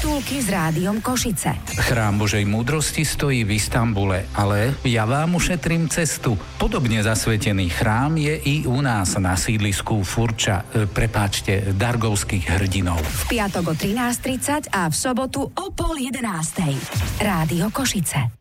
Titulky s Rádiom Košice. Chrám Božej múdrosti stojí v Istanbule, ale ja vám ušetrím cestu. Podobne zasvetený chrám je i u nás na sídlisku Dargovských hrdinov. V piatok o 13:30 a v sobotu o 10:30. Rádio Košice.